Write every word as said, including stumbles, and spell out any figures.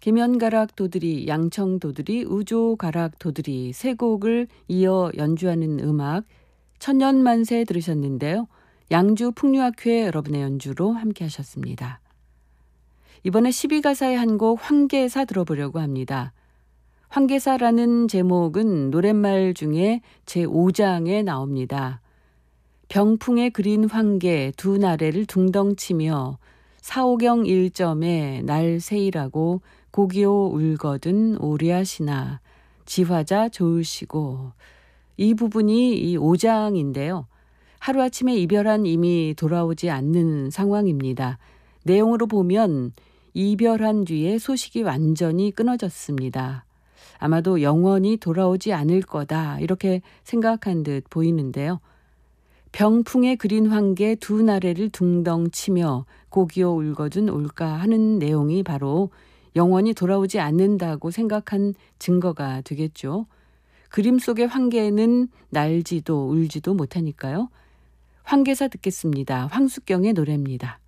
김연가락 도들이, 양청 도들이, 우조 가락 도들이 세 곡을 이어 연주하는 음악 천년만세 들으셨는데요. 양주 풍류학회 여러분의 연주로 함께 하셨습니다. 이번에 십이 가사의 한 곡 황계사 들어보려고 합니다. 황계사라는 제목은 노랫말 중에 제오 장에 나옵니다. 병풍에 그린 황계 두 나래를 둥덩치며 사오경 일점에 날 세이라고 고기오 울거든 오리아시나 지화자 좋으시고, 이 부분이 이 오 장인데요. 하루아침에 이별한 이미 돌아오지 않는 상황입니다. 내용으로 보면 이별한 뒤에 소식이 완전히 끊어졌습니다. 아마도 영원히 돌아오지 않을 거다 이렇게 생각한 듯 보이는데요. 병풍에 그린 황계 두 나래를 둥덩 치며 고기오 울거든 올까 하는 내용이 바로 영원히 돌아오지 않는다고 생각한 증거가 되겠죠. 그림 속의 황계는 날지도 울지도 못하니까요. 황계사 듣겠습니다. 황숙경의 노래입니다.